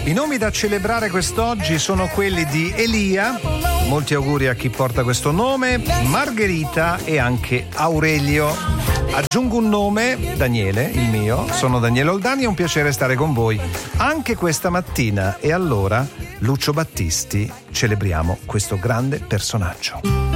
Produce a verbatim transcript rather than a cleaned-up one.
I nomi da celebrare quest'oggi sono quelli di Elia, molti auguri a chi porta questo nome, Margherita e anche Aurelio. Aggiungo un nome, Daniele, il mio, sono Daniele Oldani, è un piacere stare con voi anche questa mattina. E allora, Lucio Battisti, celebriamo questo grande personaggio.